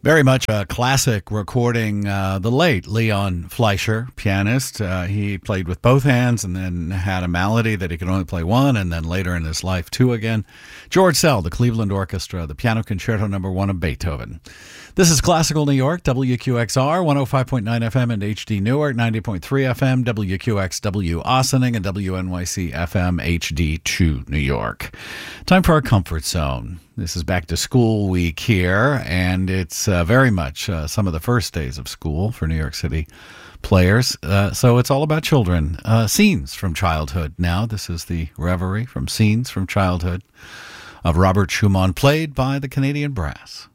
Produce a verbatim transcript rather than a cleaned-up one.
Very much a classic recording. Uh, the late Leon Fleischer, pianist, uh, he played with both hands and then had a malady that he could only play one, and then later in his life two again. George Szell, the Cleveland Orchestra, the Piano Concerto Number One of Beethoven. This is Classical New York, W Q X R, one oh five point nine F M and H D Newark, ninety point three F M, W Q X W Ossining, and W N Y C F M H D two New York. Time for our Comfort Zone. This is back to school week here, and it's uh, very much uh, some of the first days of school for New York City players. Uh, so it's all about children. Uh, scenes from childhood now. This is the Reverie from Scenes from Childhood of Robert Schumann, played by the Canadian Brass.